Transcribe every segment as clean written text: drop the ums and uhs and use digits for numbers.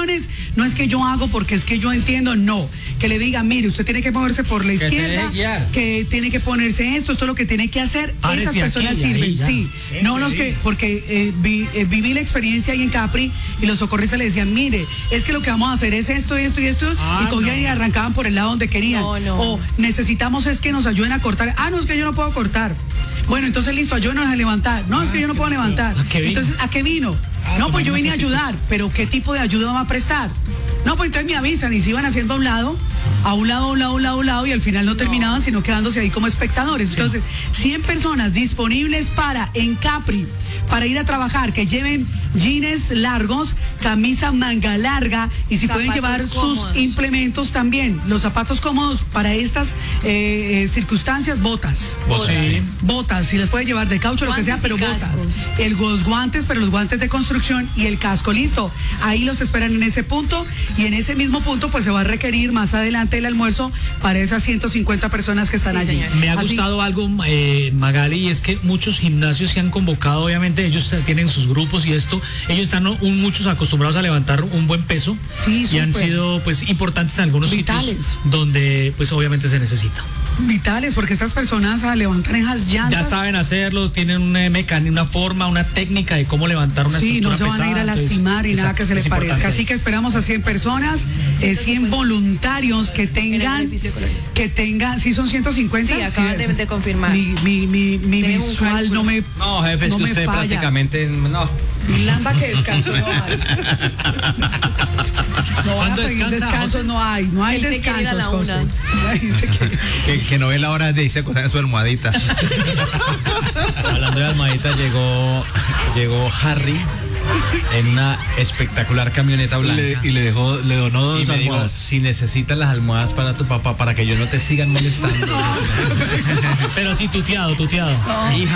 instrucciones, no es que yo hago porque es que yo entiendo, no. Que le diga, mire, usted tiene que moverse por la izquierda, que tiene que ponerse esto es lo que tiene que hacer. Esas personas sirven, sí. No los que, porque viví la experiencia ahí en Capri y los socorristas le decían, mire, es que lo que vamos a hacer es esto, y cogían y arrancaban por el lado donde querían. O necesitamos es que nos ayuden a cortar. No, es que yo no puedo cortar. Bueno, entonces listo, ayúdenos a levantar. No, es que yo no puedo levantar. Entonces, ¿a qué vino? No, pues yo vine a ayudar, pero ¿qué tipo de ayuda va a prestar? No, pues entonces me avisan y se iban haciendo a un lado, y al final no terminaban, sino quedándose ahí como espectadores. Entonces, 100 personas disponibles en Capri, para ir a trabajar, que lleven jeans largos, camisa manga larga, y si pueden llevar cómodos, sus implementos también, los zapatos cómodos para estas circunstancias, botas, si les puede llevar de caucho, lo que sea, pero botas, los guantes, pero los guantes de construcción y el casco, listo, ahí los esperan en ese punto, y en ese mismo punto pues se va a requerir más adelante el almuerzo para esas 150 personas que están allí. Me ha gustado algo, Magali, y es que muchos gimnasios se han convocado, obviamente ellos tienen sus grupos y esto, ellos están muchos acostumbrados a levantar un buen peso, y han sido pues importantes en algunos sitios donde pues obviamente se necesita. Vitales, porque estas personas a levantar esas llantas ya saben hacerlo, tienen una forma, una técnica de cómo levantar una estructura no se van pesada, a ir a lastimar y nada que se les parezca. Así que esperamos a 100 personas, 100 voluntarios que tengan, sí son 150. Sí, acaban de confirmar. Mi visual no me jefe, es que usted falla. Prácticamente no. Y lamba que descanso no hay. No van a pedir descanso, no hay descansos, José. Que no ve la hora de irse a acostar en su almohadita. Hablando de almohadita, llegó Harry en una espectacular camioneta blanca. Y le donó dos almohadas. Digo, si necesitas las almohadas para tu papá, para que yo no te sigan molestando. Pero sí, tuteado. No. Y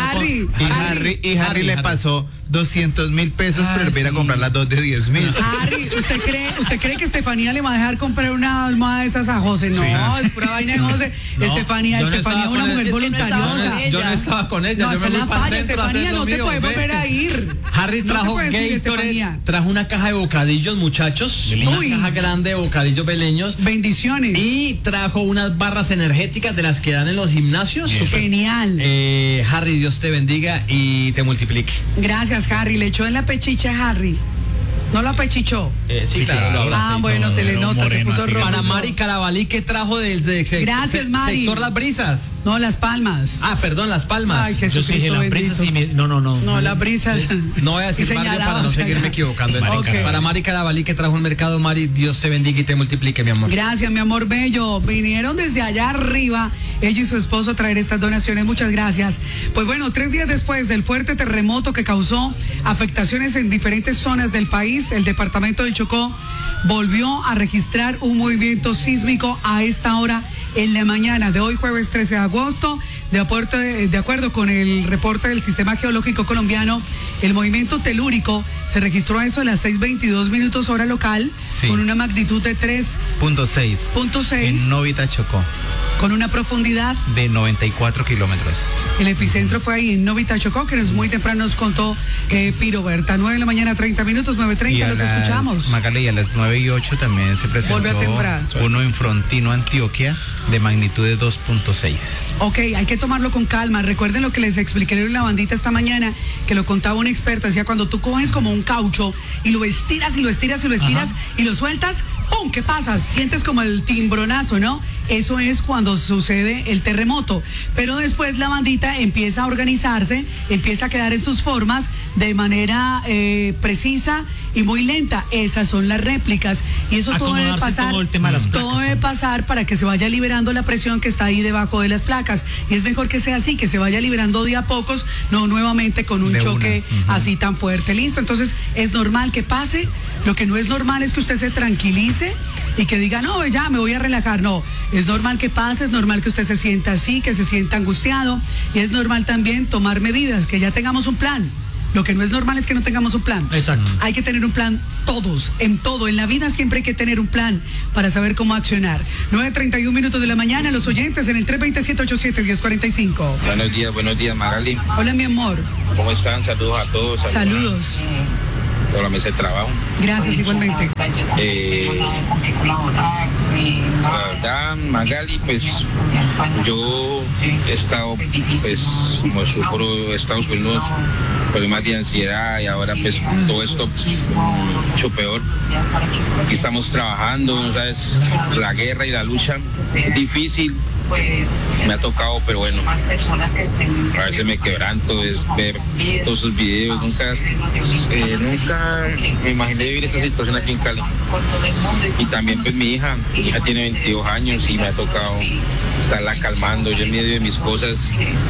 Harry le pasó 200,000 pesos, pero él viene a comprar las dos de 10,000. Harry, ¿usted cree que Estefanía le va a dejar comprar una almohada de esas a José? No, es pura vaina de José. Estefanía es una mujer voluntariosa. Yo no estaba con ella. No, yo me fui para el centro. Estefanía, no te puedes volver a ir. Harry trajo Gatorade, trajo una caja de bocadillos, muchachos. Una caja grande de bocadillos beleños. Bendiciones. Y trajo unas barras energéticas de las que dan en los gimnasios. Genial. Harry, Dios te bendiga y te multiplique. Gracias, Harry. Le echó en la pechicha a Harry. ¿No lo apechichó? Sí, claro. Bueno, se le nota, se puso rojo. Para Mari Carabalí, que trajo del Gracias, Mari. sector Las Brisas. No, Las Palmas. Perdón, Las Palmas. Ay, Jesús, yo sí dije Las Brisas y no, Las Brisas. No voy a decir barrio para no seguirme equivocando. Para Mari Carabalí, que trajo un mercado, Mari, Dios te bendiga y te multiplique, mi amor. Gracias, mi amor bello. Vinieron desde allá arriba, ella y su esposo, a traer estas donaciones. Muchas gracias. Pues bueno, 3 días después del fuerte terremoto que causó afectaciones en diferentes zonas del país, el departamento del Chocó volvió a registrar un movimiento sísmico a esta hora en la mañana de hoy, jueves 13 de agosto. De acuerdo con el reporte del Sistema Geológico Colombiano, el movimiento telúrico se registró a eso de las 6:22 minutos hora local, con una magnitud de 3.6 en Novita, Chocó, con una profundidad de 94 kilómetros. El epicentro fue ahí en Novita, Chocó, que muy temprano nos contó Piro Berta. 9 de la mañana, 30 minutos, 9:30, los escuchamos. Magali, a las 9:08 también se presentó uno en Frontino, Antioquia, de magnitud de 2.6. Ok, hay que tomarlo con calma. Recuerden lo que les expliqué en la bandita esta mañana, que lo contaba un experto. Decía, cuando tú coges como un caucho y lo estiras y lo estiras y lo estiras y lo sueltas, ¡pum! ¿Qué pasa? Sientes como el timbronazo, ¿no? Eso es cuando sucede el terremoto. Pero después la bandita empieza a organizarse, empieza a quedar en sus formas de manera precisa y muy lenta. Esas son las réplicas. Y eso todo debe pasar. Todo debe pasar para que se vaya liberando la presión que está ahí debajo de las placas. Y es mejor que sea así, que se vaya liberando de a pocos, no nuevamente con un choque así tan fuerte. Listo. Entonces es normal que pase. Lo que no es normal es que usted se tranquilice y que diga, no, ya me voy a relajar. No, es normal que pase, es normal que usted se sienta así, que se sienta angustiado, y es normal también tomar medidas, que ya tengamos un plan. Lo que no es normal es que no tengamos un plan. Exacto. Hay que tener un plan todos, en todo. En la vida siempre hay que tener un plan para saber cómo accionar. 9:31 minutos de la mañana, los oyentes en el 320-787-1045. Buenos días, Magali. Hola, mi amor. ¿Cómo están? Saludos a todos. Saludos. toda la mesa de trabajo. Gracias, igualmente. La verdad, Magali, pues yo he estado, pues como sufro, he estado con unos problemas de ansiedad y ahora pues todo esto mucho peor. Aquí estamos trabajando, ¿sabes? La guerra y la lucha es difícil. Me ha tocado, pero bueno, a veces me quebranto es ver todos esos videos. Nunca me imaginé vivir esa situación aquí en Cali. Y también pues mi hija tiene 22 años y me ha tocado estarla calmando. Yo en medio de mis cosas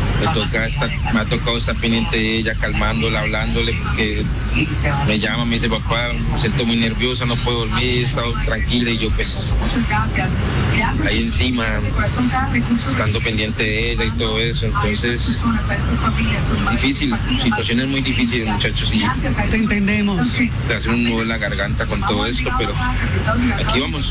me ha tocado estar pendiente de ella, calmándola, hablándole, porque me llama, me dice, papá, me siento muy nerviosa, no puedo dormir, he estado tranquila, y yo pues ahí encima, estando pendiente de ella y todo eso. Entonces, difícil, situaciones muy difíciles, muchachos, y te entendemos. Te hace un nudo en la garganta con todo esto, pero aquí vamos.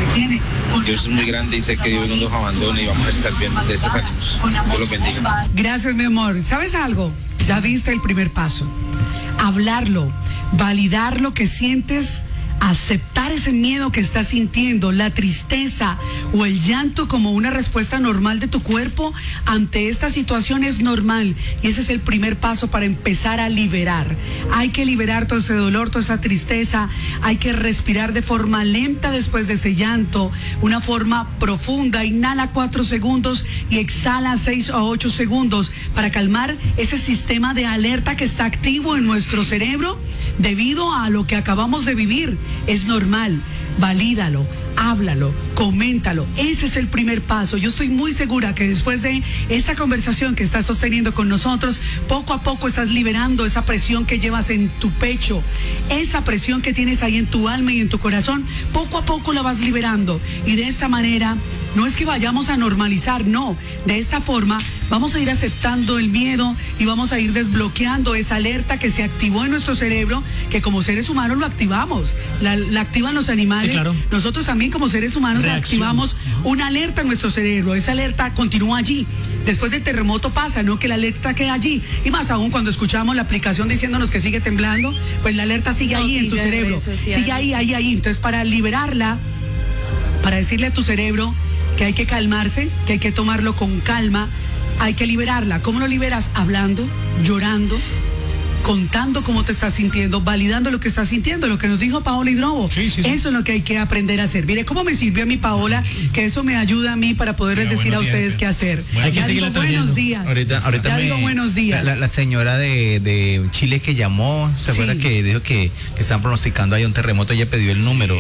Dios es muy grande y sé que Dios no nos abandona y vamos a estar bien, de esto salimos. Dios los bendiga. Gracias, mi amor. ¿Sabes algo? Ya diste el primer paso. Hablarlo, validar lo que sientes, aceptar ese miedo que estás sintiendo, la tristeza o el llanto como una respuesta normal de tu cuerpo ante esta situación es normal, y ese es el primer paso para empezar a liberar. Hay que liberar todo ese dolor, toda esa tristeza, hay que respirar de forma lenta después de ese llanto, una forma profunda. Inhala 4 segundos y exhala 6 a 8 segundos para calmar ese sistema de alerta que está activo en nuestro cerebro debido a lo que acabamos de vivir. Es normal, valídalo, háblalo, coméntalo. Ese es el primer paso. Yo estoy muy segura que después de esta conversación que estás sosteniendo con nosotros, poco a poco estás liberando esa presión que llevas en tu pecho, esa presión que tienes ahí en tu alma y en tu corazón. Poco a poco la vas liberando, y de esta manera no es que vayamos a normalizar, no, de esta forma vamos a ir aceptando el miedo y vamos a ir desbloqueando esa alerta que se activó en nuestro cerebro, que como seres humanos lo activamos, la activan los animales. Sí, claro. Nosotros también como seres humanos activamos una alerta en nuestro cerebro. Esa alerta continúa allí. Después del terremoto pasa, ¿no? Que la alerta queda allí. Y más aún cuando escuchamos la aplicación diciéndonos que sigue temblando, pues la alerta sigue ahí en tu cerebro. Sigue ahí. Entonces, para liberarla, para decirle a tu cerebro que hay que calmarse, que hay que tomarlo con calma, hay que liberarla. ¿Cómo lo liberas? Hablando, llorando, contando cómo te estás sintiendo, validando lo que estás sintiendo, lo que nos dijo Paola Hidrobo. Sí. Eso es lo que hay que aprender a hacer. Mire cómo me sirvió a mí, Paola, que eso me ayuda a mí para poderles decir a ustedes qué hacer. Hay que seguir buenos días. Ahorita digo buenos días. La señora de Chile que llamó, ¿se acuerda que dijo que están pronosticando ahí un terremoto? Ella pidió el número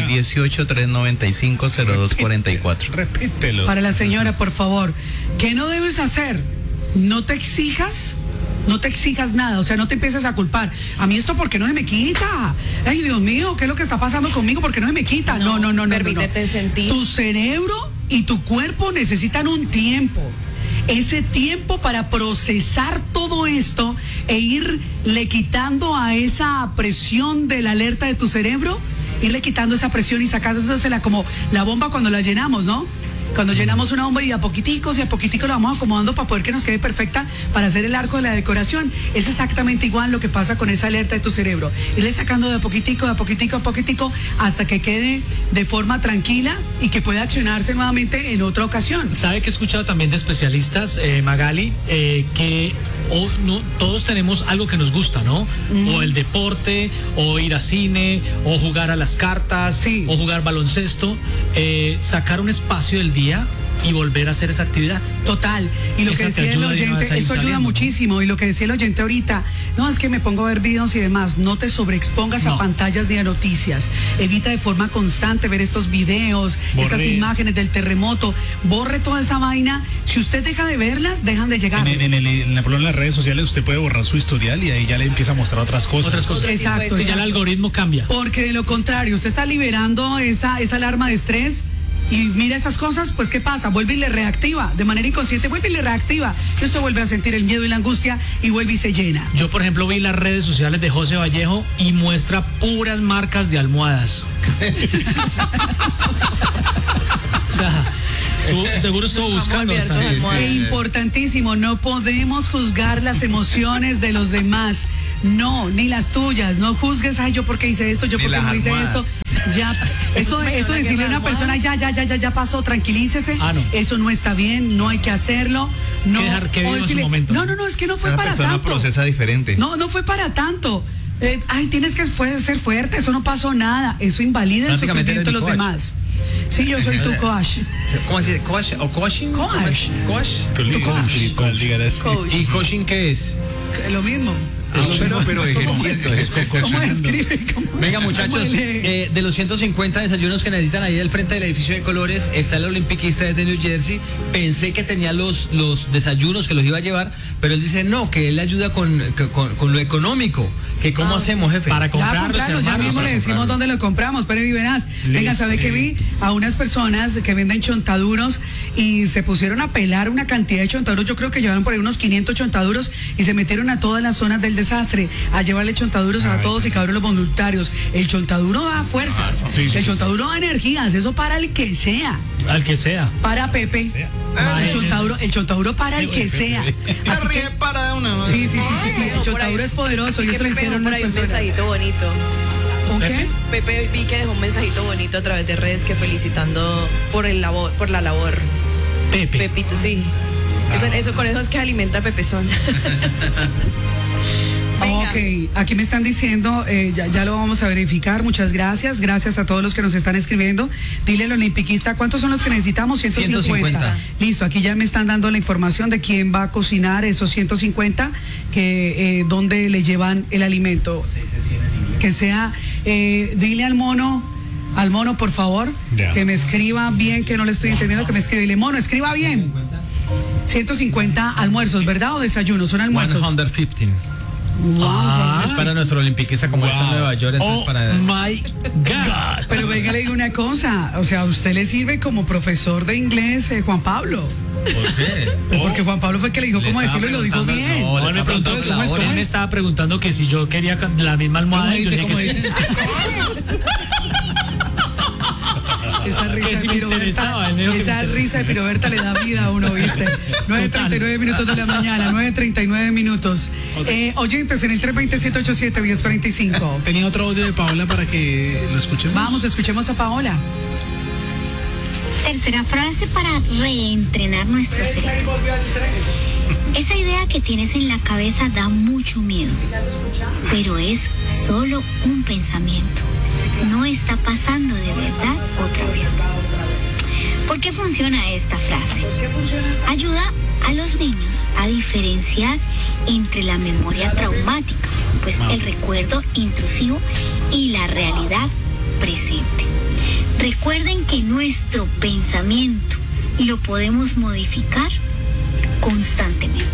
318-395-0244. Repítelo. Para la señora, por favor. ¿Qué no debes hacer? No te exijas nada, o sea, no te empieces a culpar. A mí esto, ¿por qué no se me quita? Ay, Dios mío, ¿qué es lo que está pasando conmigo? ¿Por qué no se me quita? No. Permítete sentir. Tu cerebro y tu cuerpo necesitan un tiempo. Ese tiempo para procesar todo esto e irle quitando a esa presión de la alerta de tu cerebro, irle quitando esa presión y sacándosela como la bomba cuando la llenamos, ¿no? Cuando llenamos una bomba y a poquitico la vamos acomodando para poder que nos quede perfecta para hacer el arco de la decoración. Es exactamente igual lo que pasa con esa alerta de tu cerebro. Irle sacando de a poquitico, hasta que quede de forma tranquila y que pueda accionarse nuevamente en otra ocasión. ¿Sabe que he escuchado también de especialistas, Magali, que todos tenemos algo que nos gusta, ¿no? O el deporte, o ir a cine, o jugar a las cartas, o jugar baloncesto, sacar un espacio del día y volver a hacer esa actividad. Total. Y lo que decía el oyente, esto ayuda muchísimo. Y lo que decía el oyente ahorita, no, es que me pongo a ver videos y demás. No te sobreexpongas a pantallas de noticias. Evita de forma constante ver estos videos, estas imágenes del terremoto. Borre toda esa vaina. Si usted deja de verlas, dejan de llegar. En las redes sociales usted puede borrar su historial y ahí ya le empieza a mostrar otras cosas. Exacto. Ya el algoritmo cambia. Porque de lo contrario, usted está liberando esa alarma de estrés. Y mira esas cosas, pues ¿qué pasa? Vuelve y le reactiva, de manera inconsciente vuelve y le reactiva. Y usted vuelve a sentir el miedo y la angustia y vuelve y se llena. Yo, por ejemplo, vi las redes sociales de José Vallejo y muestra puras marcas de almohadas. O sea, seguro estuvo buscando. Importantísimo, no podemos juzgar las emociones de los demás. No, ni las tuyas. No juzgues, ay, yo porque hice esto, yo porque no hice esto. Ya, eso decirle a una persona, ya pasó, tranquilícese. No. Eso no está bien, no hay que hacerlo. No, dejar que viva su momento. No, es que no fue para tanto. Cada persona procesa diferente. No fue para tanto. Tienes que ser fuerte, eso no pasó nada. Eso invalida el sufrimiento de los demás. Sí, yo soy tu coach. ¿Cómo así? ¿Coach o coaching? Coach. Tu líder espiritual, dígale así. ¿Y coaching qué es? Lo mismo. Pero ejerciendo. ¿Cómo escribe? Venga, muchachos, de los 150 desayunos que necesitan ahí al frente del edificio de colores está el olimpiquista de New Jersey. Pensé que tenía los desayunos que los iba a llevar, pero él dice no, que él ayuda con lo económico. Que ¿cómo hacemos, jefe? Para comprarlos, ya mismo le decimos dónde los compramos, pero verás. Venga, ¿sabe qué vi? A unas personas que venden chontaduros y se pusieron a pelar una cantidad de chontaduros. Yo creo que llevaron por ahí unos 500 chontaduros y se metieron a todas las zonas del desastre a llevarle chontaduros a todos y cada uno de los voluntarios. El chontaduro da fuerzas, el chontaduro da energías, eso para el que sea. Al que sea. Para Pepe. El chontaduro para el que sea. Así que para una. Sí. El chontaduro es poderoso y eso lo hicieron unas personas. Un mensajito bonito. ¿Un qué? Pepe vi que dejó un mensajito bonito a través de redes que felicitando por la labor. Pepito, sí. Eso con eso es que alimenta a Pepezón. Ok, aquí me están diciendo, ya lo vamos a verificar, muchas gracias a todos los que nos están escribiendo. Dile al olimpiquista, ¿cuántos son los que necesitamos? 150. Listo, aquí ya me están dando la información de quién va a cocinar esos 150, que dónde le llevan el alimento. Que sea, dile al mono, por favor, que me escriba bien, que no le estoy entendiendo, que me escriba. Dile, mono, escriba bien. 150 almuerzos, ¿verdad? ¿O desayunos? Son almuerzos. 115. Wow. Es para nuestro olimpiquista como está en Nueva York, entonces para... my God. Pero venga, le digo una cosa, o sea, a usted le sirve como profesor de inglés, Juan Pablo. ¿Por qué? Porque Juan Pablo fue el que le dijo cómo decirlo y lo dijo bien. No, me preguntó él me estaba preguntando que si yo quería la misma almohada y yo dije que sí. Esa risa de Piroberta le da vida a uno, ¿viste? 9:39 minutos de la mañana, 9:39 minutos. Oyentes en el 320-787-1045. Tenía otro audio de Paola para que lo escuchemos. Vamos, escuchemos a Paola. Tercera frase para reentrenar nuestro cerebro. Esa idea que tienes en la cabeza da mucho miedo, pero es solo un pensamiento. No está pasando de verdad otra vez. ¿Por qué funciona esta frase? Ayuda a los niños a diferenciar entre la memoria traumática, pues el recuerdo intrusivo, y la realidad presente. Recuerden que nuestro pensamiento lo podemos modificar constantemente.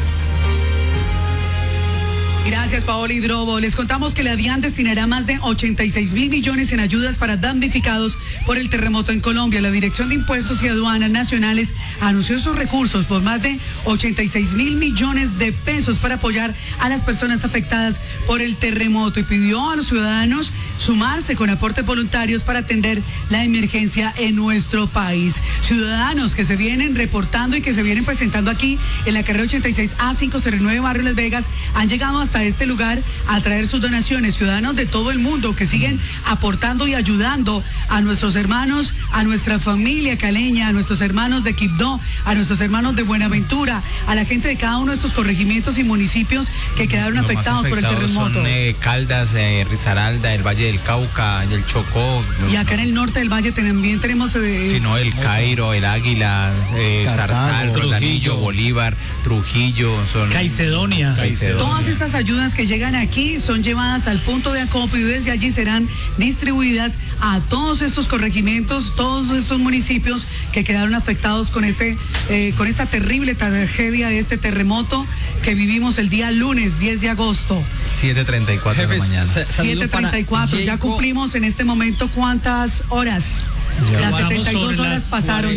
Gracias, Paola Hidrobo. Les contamos que la DIAN destinará más de 86.000 millones en ayudas para damnificados por el terremoto en Colombia. La Dirección de Impuestos y Aduanas Nacionales anunció esos recursos por más de 86.000 millones de pesos para apoyar a las personas afectadas por el terremoto y pidió a los ciudadanos sumarse con aportes voluntarios para atender la emergencia en nuestro país. Ciudadanos que se vienen reportando y que se vienen presentando aquí en la carrera 86A509 Barrio Las Vegas han llegado hasta este lugar a traer sus donaciones. Ciudadanos de todo el mundo que siguen aportando y ayudando a nuestros hermanos, a nuestra familia caleña, a nuestros hermanos de Quibdó, a nuestros hermanos de Buenaventura, a la gente de cada uno de estos corregimientos y municipios que quedaron afectados por el terremoto. Son Caldas, Risaralda, el Valle del Cauca, el Chocó. Y acá en el norte del valle también tenemos... sino el Cairo, el Águila, Zarzal, Rodanillo, Bolívar, Trujillo, Caicedonia. Todas estas ayudas que llegan aquí son llevadas al punto de acopio y desde allí serán distribuidas a todos estos corregimientos, todos estos municipios que quedaron afectados con esta terrible tragedia de este terremoto que vivimos el día lunes 10 de agosto. 7:34 de la mañana. 7:34, ya cumplimos en este momento ¿cuántas horas? Las 72 horas pasaron ya.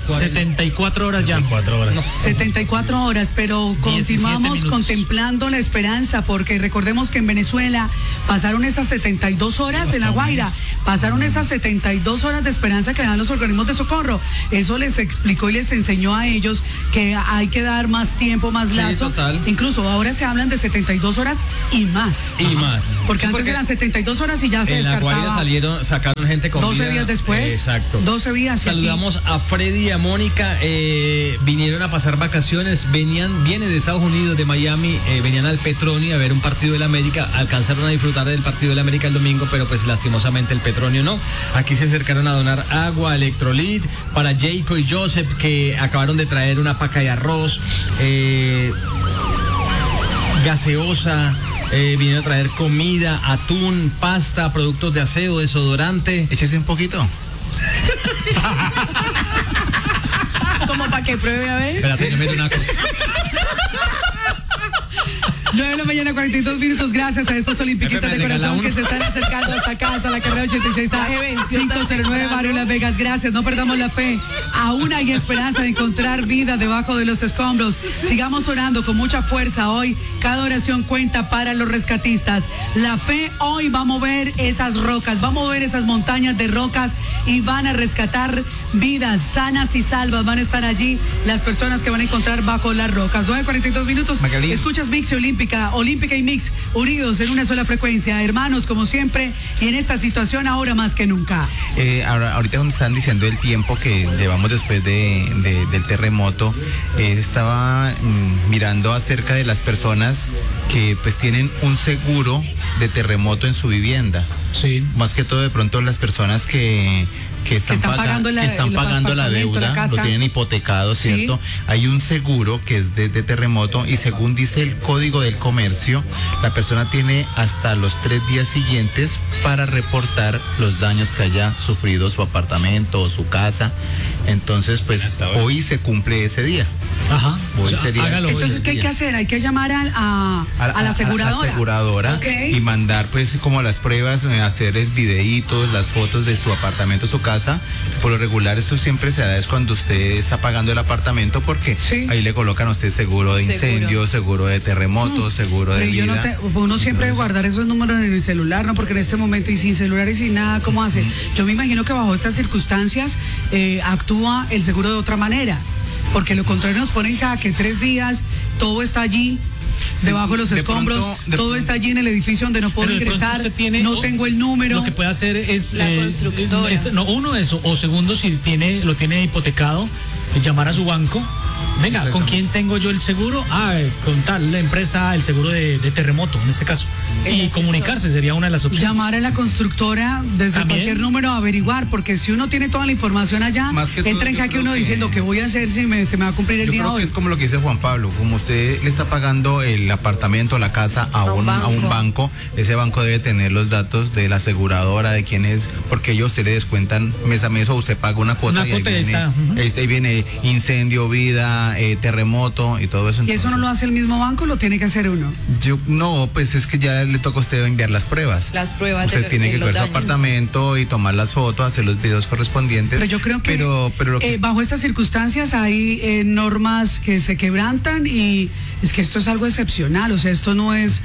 74 horas ya. 74 horas. No. 74 horas, pero continuamos contemplando la esperanza, porque recordemos que en Venezuela pasaron esas 72 horas en La Guaira, pasaron esas 72 horas de esperanza que dan los organismos de socorro. Eso les explicó y les enseñó a ellos que hay que dar más tiempo, más lazo. Total. Incluso ahora se hablan de 72 horas y más. Y más. Porque antes eran 72 horas y ya se descartaba. En La Guaira sacaron gente con 12 días después. Exacto. 12 días. Saludamos a Freddy y a Mónica. Vinieron a pasar vacaciones. Vienen de Estados Unidos, de Miami. Venían al Petronio a ver un partido del América. Alcanzaron a disfrutar del partido del América el domingo, pero pues lastimosamente el Petronio no. Aquí se acercaron a donar agua, electrolit para Jacob y Joseph, que acabaron de traer una paca de arroz, gaseosa. Vinieron a traer comida, atún, pasta, productos de aseo, desodorante. Échese un poquito. Como para que pruebe a ver. Espérate, yo me doy una cosa. 9 de la mañana, 42 minutos. Gracias a estos olimpiquistas de corazón que se están acercando hasta acá, hasta la carrera 86A 509 Barrio Las Vegas. Gracias, no perdamos la fe. Aún hay esperanza de encontrar vida debajo de los escombros. Sigamos orando con mucha fuerza hoy. Cada oración cuenta para los rescatistas. La fe hoy va a mover esas rocas, va a mover esas montañas de rocas y van a rescatar vidas sanas y salvas. Van a estar allí las personas que van a encontrar bajo las rocas. 9:42 minutos. Magalí. Escuchas Mix Olímpica y Mix unidos en una sola frecuencia, hermanos como siempre, y en esta situación ahora más que nunca. Ahorita cuando están diciendo el tiempo que llevamos después del terremoto, estaba mirando acerca de las personas que pues tienen un seguro de terremoto en su vivienda. Sí. Más que todo de pronto las personas que están pagando la deuda, lo tienen hipotecado, ¿cierto? Sí. Hay un seguro que es de terremoto y según dice el Código del Comercio, la persona tiene hasta los 3 días siguientes para reportar los daños que haya sufrido su apartamento o su casa. Entonces, pues hoy se cumple ese día. Ajá. Hoy sería. Entonces, ¿qué hay que hacer? Hay que llamar a la aseguradora. Okay. Y mandar pues como las pruebas, hacer el videíto, las fotos de su apartamento, su casa. Por lo regular eso siempre se da es cuando usted está pagando el apartamento, porque ahí le colocan a usted seguro de incendio, seguro de terremoto, seguro de vida. Uno siempre debe guardar esos números en el celular, ¿no? Porque en este momento y sin celular y sin nada, ¿cómo hace? Yo me imagino que bajo estas circunstancias actúa el seguro de otra manera, porque lo contrario nos pone en jaque 3 días, todo está allí debajo de los escombros, todo está allí en el edificio donde no puedo ingresar, no tengo el número. Lo que puede hacer es la constructora. Uno eso, o segundo, si lo tiene hipotecado, llamar a su banco. Venga, ¿con quién tengo yo el seguro? Con tal, la empresa, el seguro de terremoto, en este caso. Y comunicarse sería una de las opciones. Llamar a la constructora desde cualquier número a averiguar, porque si uno tiene toda la información allá, entra en jaque uno diciendo que voy a hacer si se me va a cumplir el día hoy. Es como lo que dice Juan Pablo, como usted le está pagando el apartamento, la casa a un banco, ese banco debe tener los datos de la aseguradora, de quién es, porque ellos usted le descuentan mes a mes o usted paga una cuota y ahí viene incendio, vida, terremoto y todo eso. ¿Y eso no lo hace el mismo banco, lo tiene que hacer uno? No, pues es que ya le toca a usted enviar las pruebas. Usted tiene que coger su apartamento y tomar las fotos, hacer los videos correspondientes. Pero yo creo que, bajo estas circunstancias hay normas que se quebrantan, y es que esto es algo excepcional. O sea, esto no es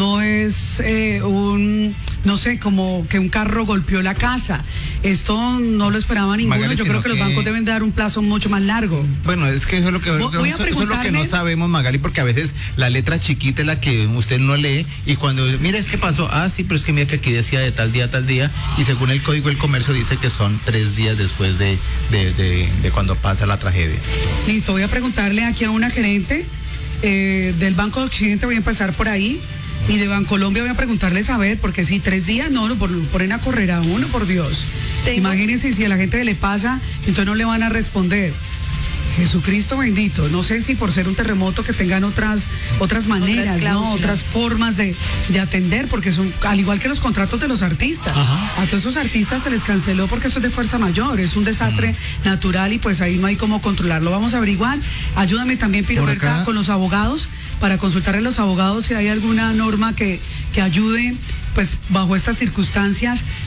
no sé, como que un carro golpeó la casa. Esto no lo esperaba ninguno. Magali, yo creo que los bancos deben dar un plazo mucho más largo. Bueno, es que eso es lo que no sabemos, Magali, porque a veces la letra chiquita es la que usted no lee, y cuando mira, es que pasó, sí, pero es que mira que aquí decía de tal día, y según el Código del Comercio dice que son 3 días después de cuando pasa la tragedia. Listo, voy a preguntarle aquí a una gerente del Banco de Occidente, voy a empezar por ahí. Y de Bancolombia voy a preguntarles a ver, porque si 3 días no ponen a correr a uno, por Dios. Imagínense si a la gente le pasa, entonces no le van a responder. Jesucristo bendito. No sé si por ser un terremoto que tengan otras maneras, otras formas de atender, porque son al igual que los contratos de los artistas. A todos esos artistas se les canceló porque esto es de fuerza mayor, es un desastre natural, y pues ahí no hay cómo controlarlo. Vamos a averiguar. Ayúdame también, Piroberta, con los abogados, para consultarle a los abogados si hay alguna norma que ayude, pues bajo estas circunstancias,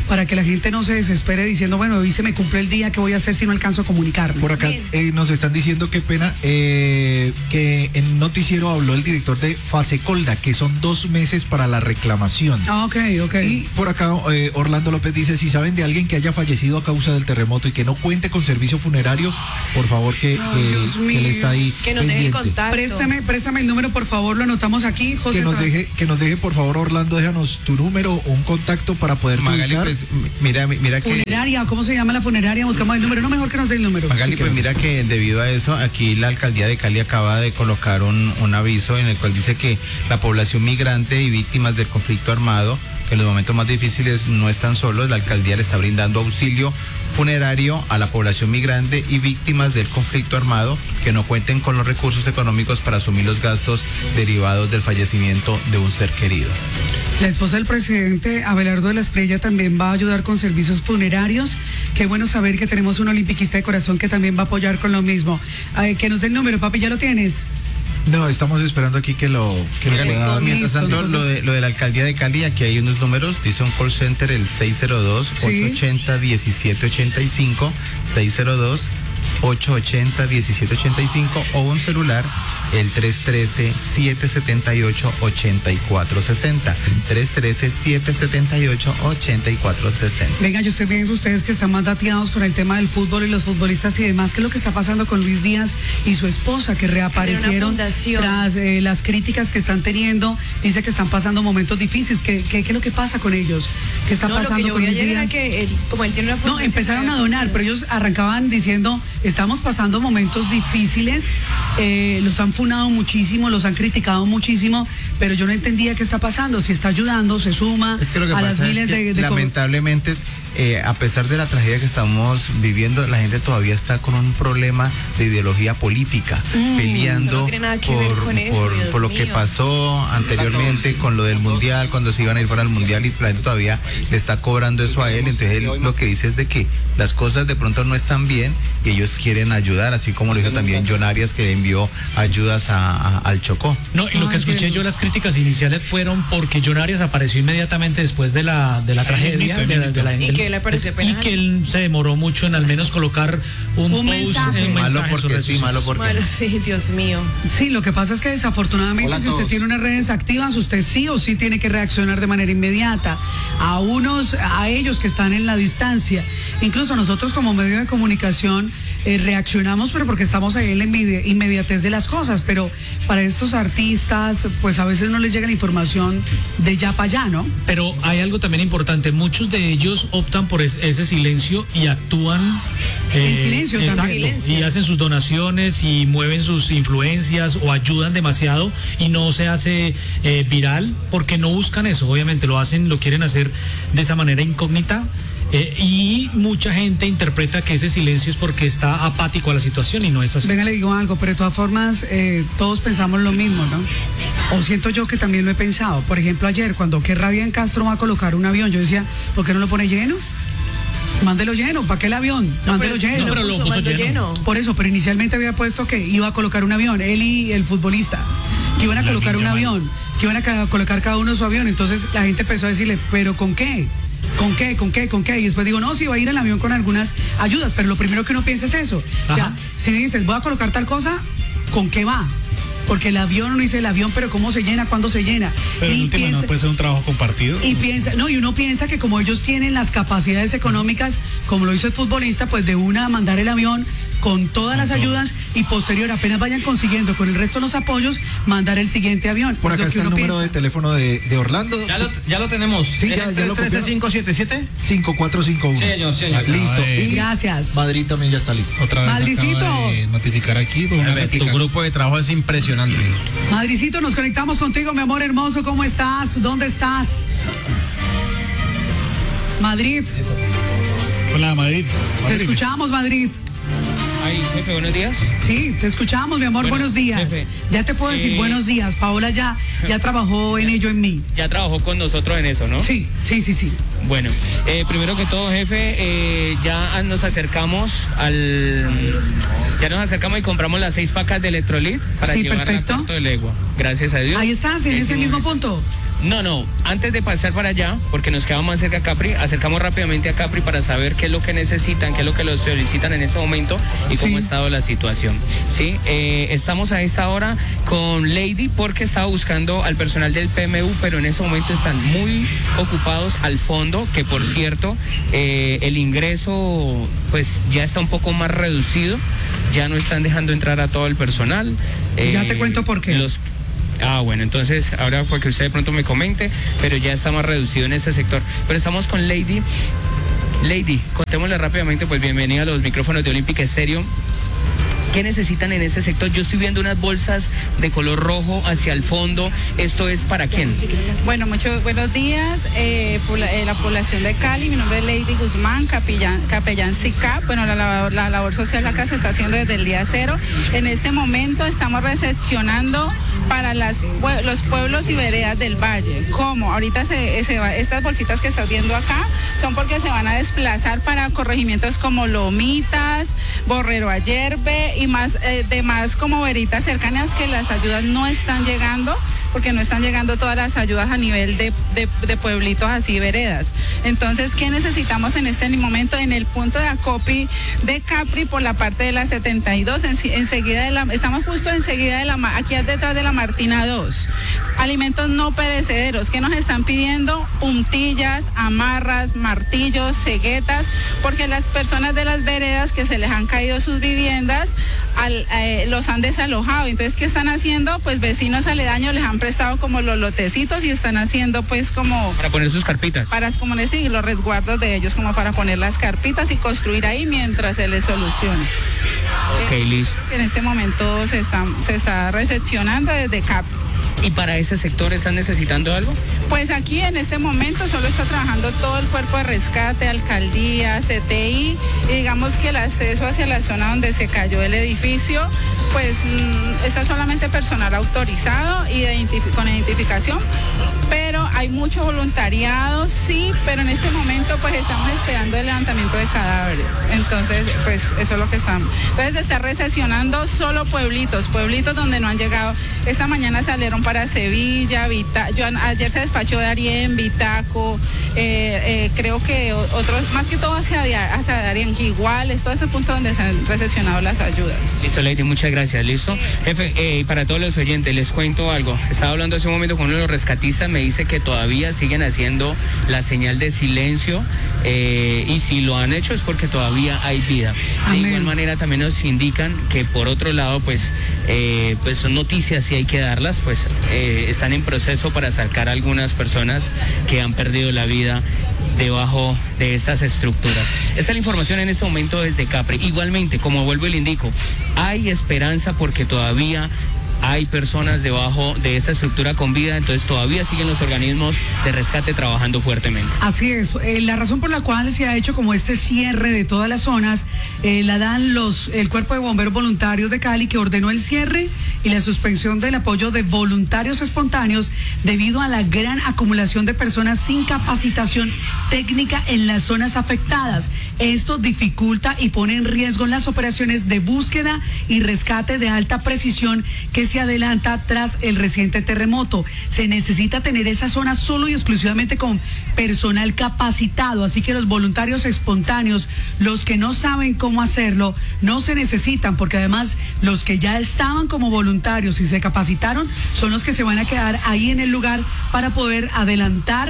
para que la gente no se desespere diciendo, bueno, hoy se me cumple el día, ¿qué voy a hacer si no alcanzo a comunicarme? Por acá nos están diciendo, qué pena, que en noticiero habló el director de Fasecolda, que son 2 meses para la reclamación. Ok. Y por acá Orlando López dice, si saben de alguien que haya fallecido a causa del terremoto y que no cuente con servicio funerario, por favor que él está ahí. Que nos deje el contacto. Préstame el número, por favor, lo anotamos aquí, José. Que nos deje, por favor, Orlando, déjanos tu número, un contacto para poder Magali, pues, mira funeraria, ¿cómo se llama la funeraria? Buscamos el número, no, mejor que nos dé el número. Magali, pues mira que debido a eso, aquí la alcaldía de Cali acaba de colocar un aviso en el cual dice que la población migrante y víctimas del conflicto armado, que en los momentos más difíciles no están solos, la alcaldía le está brindando auxilio funerario a la población migrante y víctimas del conflicto armado que no cuenten con los recursos económicos para asumir los gastos derivados del fallecimiento de un ser querido. La esposa del presidente, Abelardo de la Espriella, también va a ayudar con servicios funerarios. Qué bueno saber que tenemos un olimpiquista de corazón que también va a apoyar con lo mismo. Que nos dé el número, papi, ¿ya lo tienes? No, estamos esperando aquí que lo pueda. Mientras tanto, lo de la alcaldía de Cali, aquí hay unos números, dice un call center, el 602-880-1785, 602-880-1785, o un celular, el 313-778-8460, 313-778-8460. Venga, yo estoy viendo ustedes que están más dateados con el tema del fútbol y los futbolistas y demás. ¿Qué es lo que está pasando con Luis Díaz y su esposa, que reaparecieron tras las críticas que están teniendo? Dice que están pasando momentos difíciles. ¿Qué es lo que pasa con ellos? ¿Qué está pasando con Luis Díaz? Como él tiene una no, empezaron a donar, pero ellos arrancaban diciendo, estamos pasando momentos difíciles, los han funado muchísimo, los han criticado muchísimo, pero yo no entendía qué está pasando, si está ayudando, se suma es que lo que a pasa las miles es que de lamentablemente a pesar de la tragedia que estamos viviendo, la gente todavía está con un problema de ideología política, peleando por lo que pasó anteriormente con lo del mundial, cuando se iban a ir para el mundial, y la gente todavía le está cobrando eso a él. Entonces él lo que dice es de que las cosas de pronto no están bien y ellos quieren ayudar, así como lo dijo también John Arias, que envió ayudas al Chocó. No, y lo que escuché yo, las críticas iniciales fueron porque John Arias apareció inmediatamente después de la tragedia, y que le pareció y que él se demoró mucho en al menos colocar un post, mensaje. Malo porque sí, Dios mío. Sí, lo que pasa es que desafortunadamente si usted tiene unas redes activas, usted sí o sí tiene que reaccionar de manera inmediata a ellos que están en la distancia. Incluso nosotros como medio de comunicación reaccionamos, pero porque estamos ahí en la inmediatez de las cosas, pero para estos artistas pues a veces no les llega la información de ya para allá, ¿no? Pero hay algo también importante, muchos de ellos optan por ese silencio y actúan en silencio, también. Y hacen sus donaciones y mueven sus influencias o ayudan demasiado y no se hace viral porque no buscan eso, obviamente lo quieren hacer de esa manera incógnita. Y mucha gente interpreta que ese silencio es porque está apático a la situación y no es así. Venga, le digo algo, pero de todas formas todos pensamos lo mismo, ¿no? O siento yo que también lo he pensado. Por ejemplo, ayer cuando Radia en Castro va a colocar un avión, yo decía, ¿por qué no lo pone lleno? Mándelo lleno, ¿para qué el avión? Mándelo lleno. No, pero lo puso lleno. Por eso, pero inicialmente había puesto que iba a colocar un avión, él y el futbolista, que iban a colocar un avión, que iban a colocar cada uno su avión. Entonces la gente empezó a decirle, ¿pero con qué? ¿Con qué? Y después digo, no, sí va a ir el avión con algunas ayudas, pero lo primero que uno piensa es eso. O sea, si dices, voy a colocar tal cosa, ¿con qué va? Porque el avión, uno dice el avión, pero ¿cómo se llena? ¿Cuándo se llena? Pero en última no puede ser un trabajo compartido. Y uno piensa que como ellos tienen las capacidades económicas, como lo hizo el futbolista, pues de una mandar el avión con todas las ayudas y posterior, apenas vayan consiguiendo con el resto de los apoyos, mandar el siguiente avión. Por acá está el número de teléfono de Orlando. Ya lo tenemos. Sí, ya lo copié. 577 5451. Señor. Listo. Y gracias. Madrid también ya está listo. Otra vez Madricito. Notificar aquí. Tu grupo de trabajo es impresionante. Madricito, nos conectamos contigo, mi amor hermoso. ¿Cómo estás? ¿Dónde estás? Madrid. Hola, Madrid. Te escuchamos, Madrid. Ay, jefe, buenos días. Sí, te escuchamos, mi amor, buenos días. Jefe, ya te puedo decir buenos días. Paola ya trabajó en ello en mí. Ya trabajó con nosotros en eso, ¿no? Sí. Bueno, primero que todo, jefe, ya nos acercamos y compramos las 6 pacas de Electrolit para llevar a Puerto de Legua. Gracias a Dios. Ahí estás, en ese mismo punto. No, antes de pasar para allá, porque nos quedamos más cerca a Capri, acercamos rápidamente a Capri para saber qué es lo que necesitan, qué es lo que los solicitan en este momento y cómo ha estado la situación. ¿Sí? Estamos a esta hora con Lady porque estaba buscando al personal del PMU, pero en ese momento están muy ocupados al fondo, que por cierto, el ingreso pues ya está un poco más reducido, ya no están dejando entrar a todo el personal. Ya te cuento por qué. Bueno, entonces ahora porque usted de pronto me comente, pero ya está más reducido en ese sector. Pero estamos con Lady. Lady, contémosle rápidamente, pues bienvenida a los micrófonos de Olímpica Estéreo. ¿Qué necesitan en ese sector? Yo estoy viendo unas bolsas de color rojo hacia el fondo. ¿Esto es para quién? Bueno, buenos días. La población de Cali, mi nombre es Lady Guzmán, capellán SICAP. Bueno, la labor social acá se está haciendo desde el día 0. En este momento estamos recepcionando para los pueblos y veredas del valle. ¿Cómo? Ahorita estas bolsitas que estás viendo acá son porque se van a desplazar para corregimientos como Lomitas, Borrero Ayerbe y más demás como veritas cercanas que las ayudas no están llegando, porque no están llegando todas las ayudas a nivel de pueblitos así, veredas. Entonces, ¿qué necesitamos en este momento? En el punto de acopio de Capri por la parte de la 72, estamos justo enseguida aquí detrás de la Martina 2. Alimentos no perecederos, ¿qué nos están pidiendo? Puntillas, amarras, martillos, ceguetas, porque las personas de las veredas que se les han caído sus viviendas, los han desalojado. Entonces, ¿qué están haciendo? Pues vecinos aledaños les han prestado como los lotecitos y están haciendo pues como... Para poner sus carpitas. Para como decir, los resguardos de ellos como para poner las carpitas y construir ahí mientras se les solucione. Ok, listo. En este momento se está recepcionando desde Capri. ¿Y para ese sector están necesitando algo? Pues aquí en este momento solo está trabajando todo el cuerpo de rescate, alcaldía, CTI, y digamos que el acceso hacia la zona donde se cayó el edificio, pues está solamente personal autorizado y con identificación, pero hay mucho voluntariado, sí, pero en este momento pues estamos esperando el levantamiento de cadáveres. Entonces, pues eso es lo que estamos. Entonces está recesionando solo pueblitos donde no han llegado. Esta mañana salieron para Sevilla, ayer se despachó de Darién, Vitaco, creo que otros, más que todo hacia Darién, que igual es todo ese punto donde se han recesionado las ayudas. Listo, Lady, muchas gracias, listo. Jefe, para todos los oyentes, les cuento algo. Estaba hablando hace un momento con uno de los rescatistas, me dice que todavía siguen haciendo la señal de silencio, y si lo han hecho es porque todavía hay vida. Amén. De igual manera también nos indican que por otro lado, pues son noticias y hay que darlas, pues están en proceso para sacar a algunas personas que han perdido la vida debajo de estas estructuras. Esta es la información en este momento desde Capri. Igualmente, como vuelvo y le indico, hay esperanza porque todavía hay personas debajo de esta estructura con vida, entonces todavía siguen los organismos de rescate trabajando fuertemente. Así es, la razón por la cual se ha hecho como este cierre de todas las zonas, la dan el Cuerpo de Bomberos Voluntarios de Cali, que ordenó el cierre y la suspensión del apoyo de voluntarios espontáneos debido a la gran acumulación de personas sin capacitación técnica en las zonas afectadas. Esto dificulta y pone en riesgo las operaciones de búsqueda y rescate de alta precisión que se adelanta tras el reciente terremoto. Se necesita tener esa zona solo y exclusivamente con personal capacitado, así que los voluntarios espontáneos, los que no saben cómo hacerlo, no se necesitan, porque además los que ya estaban como voluntarios y se capacitaron son los que se van a quedar ahí en el lugar para poder adelantar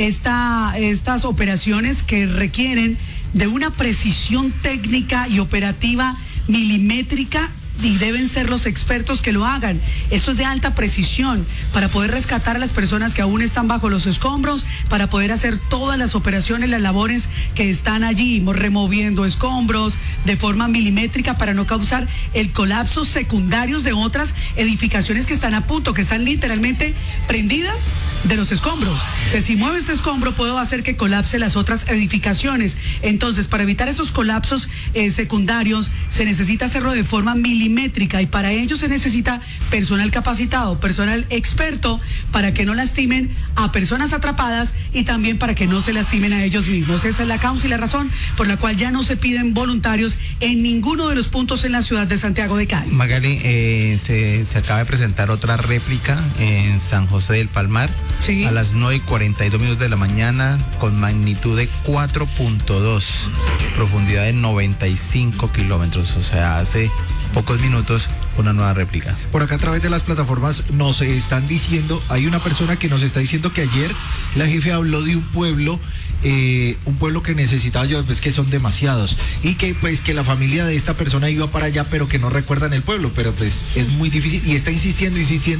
estas operaciones que requieren de una precisión técnica y operativa milimétrica, y deben ser los expertos que lo hagan. Esto es de alta precisión para poder rescatar a las personas que aún están bajo los escombros, para poder hacer todas las operaciones, las labores que están allí, removiendo escombros de forma milimétrica para no causar el colapso secundarios de otras edificaciones que están a punto, que están literalmente prendidas de los escombros. Entonces, si mueve este escombro, puedo hacer que colapse las otras edificaciones. Entonces, para evitar esos colapsos secundarios, se necesita hacerlo de forma milimétrica milimétrica, y para ello se necesita personal capacitado, personal experto, para que no lastimen a personas atrapadas y también para que no se lastimen a ellos mismos. Esa es la causa y la razón por la cual ya no se piden voluntarios en ninguno de los puntos en la ciudad de Santiago de Cali. Magali, se acaba de presentar otra réplica en San José del Palmar, sí, a las 9:42 de la mañana, con magnitud de 4.2, profundidad de 95 kilómetros, o sea, hace pocos minutos una nueva réplica. Por acá a través de las plataformas nos están diciendo, hay una persona que nos está diciendo que ayer la jefe habló de un pueblo que necesitaba ayuda, pues que son demasiados, y que pues que la familia de esta persona iba para allá, pero que no recuerdan el pueblo, pero pues es muy difícil y está insistiendo.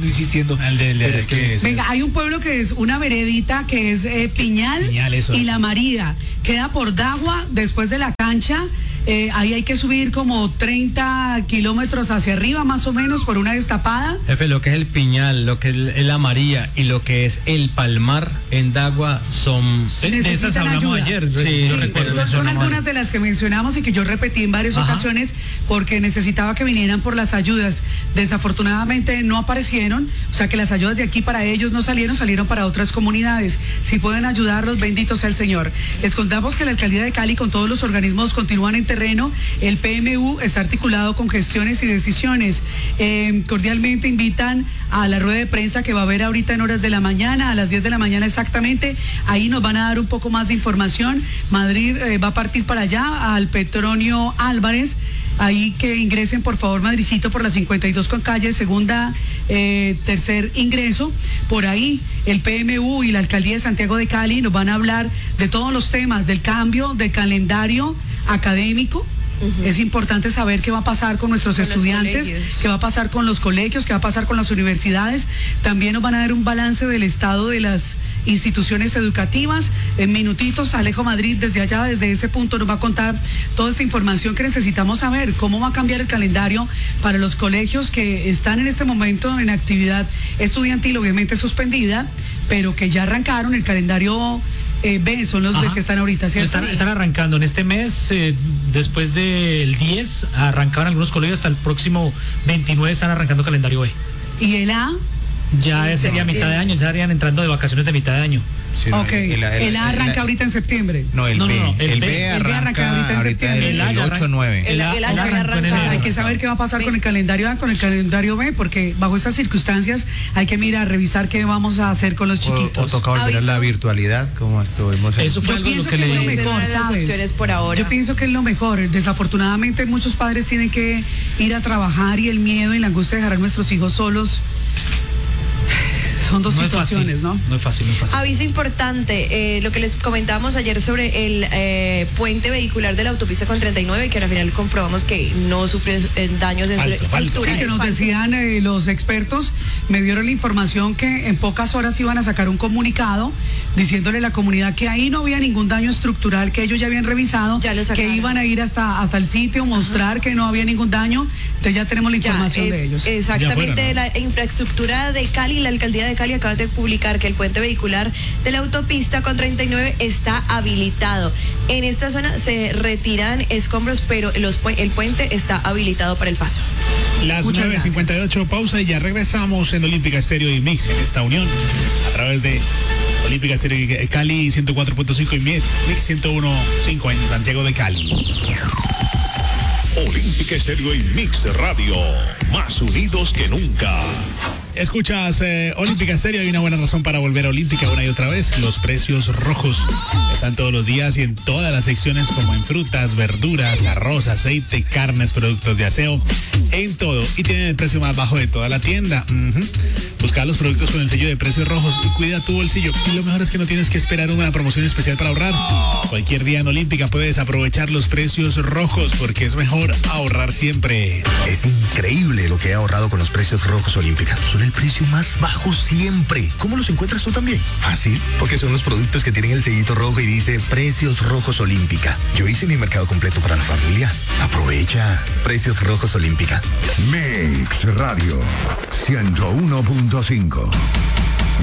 Venga, hay un pueblo que es una veredita que es Piñal y La María, queda por Dagua, después de la cancha. Ahí hay que subir como 30 kilómetros hacia arriba, más o menos, por una destapada. Jefe, lo que es el Piñal, lo que es la María y lo que es el Palmar en Dagua son... De esas hablamos ayer. Sí, son algunas de las que mencionamos y que yo repetí en varias ocasiones porque necesitaba que vinieran por las ayudas. Desafortunadamente no aparecieron, o sea que las ayudas de aquí para ellos no salieron para otras comunidades. Si pueden ayudarlos, bendito sea el Señor. Les contamos que la Alcaldía de Cali con todos los organismos continúan en terreno. El PMU está articulado con gestiones y decisiones. Cordialmente invitan a la rueda de prensa que va a haber ahorita en horas de la mañana, a las 10 de la mañana exactamente. Ahí nos van a dar un poco más de información. Madrid va a partir para allá, al Petronio Álvarez. Ahí que ingresen, por favor, Madricito, por la 52 con calle, segunda, tercer ingreso. Por ahí el PMU y la Alcaldía de Santiago de Cali nos van a hablar de todos los temas, del cambio del calendario académico. Es importante saber qué va a pasar con nuestros estudiantes, qué va a pasar con los colegios, qué va a pasar con las universidades. También nos van a dar un balance del estado de las instituciones educativas. En minutitos, Alejo Madrid desde allá, desde ese punto, nos va a contar toda esta información que necesitamos saber, cómo va a cambiar el calendario para los colegios que están en este momento en actividad estudiantil, obviamente suspendida, pero que ya arrancaron el calendario B, son los que están ahorita, ¿cierto? Están arrancando en este mes, después del 10 arrancaban algunos colegios, hasta el próximo 29 están arrancando calendario B. ¿Y el A? Ya sería mitad de año, ya estarían entrando de vacaciones de mitad de año. Sí, ok, el A arranca ahorita en septiembre. No, el B arranca ahorita en septiembre, el 8-9. El A ya arranca. Hay que saber qué va a pasar con el calendario A, con el calendario B, porque bajo estas circunstancias hay que revisar qué vamos a hacer con los chiquitos. O toca volver a la virtualidad, como estuvimos. Eso fue algo que le dije. Yo pienso que es lo mejor. Desafortunadamente muchos padres tienen que ir a trabajar y el miedo y la angustia de dejar a nuestros hijos solos. Son dos situaciones, ¿no? No es fácil, no es fácil. Aviso importante, lo que les comentábamos ayer sobre el puente vehicular de la autopista con 39, que al final comprobamos que no sufre daños en su estructura. Sí, que nos decían los expertos, me dieron la información que en pocas horas iban a sacar un comunicado diciéndole a la comunidad que ahí no había ningún daño estructural, que ellos ya habían revisado, que iban a ir hasta el sitio, mostrar que no había ningún daño. Entonces ya tenemos la información de ellos. Exactamente, de la infraestructura de Cali, la Alcaldía de Cali acaba de publicar que el puente vehicular de la autopista con 39 está habilitado. En esta zona se retiran escombros, pero el puente está habilitado para el paso. Las 9:58, pausa y ya regresamos en Olímpica Estéreo y Mix en esta unión a través de Olímpica Estéreo y Cali 104.5 y Mix 101.5 en Santiago de Cali. Olímpica Estéreo y Mix Radio, más unidos que nunca. Escuchas Olímpica Estéreo, hay una buena razón para volver a Olímpica una y otra vez. Los precios rojos están todos los días y en todas las secciones, como en frutas, verduras, arroz, aceite, carnes, productos de aseo, en todo. Y tienen el precio más bajo de toda la tienda. Busca los productos con el sello de precios rojos y cuida tu bolsillo. Y lo mejor es que no tienes que esperar una promoción especial para ahorrar. Cualquier día en Olímpica puedes aprovechar los precios rojos, porque es mejor ahorrar siempre. Es increíble lo que he ahorrado con los precios rojos Olímpica. Son el precio más bajo siempre. ¿Cómo los encuentras tú también? Fácil, porque son los productos que tienen el sellito rojo y dice Precios Rojos Olímpica. Yo hice mi mercado completo para la familia. Aprovecha. Precios Rojos Olímpica. Mix Radio 101.5.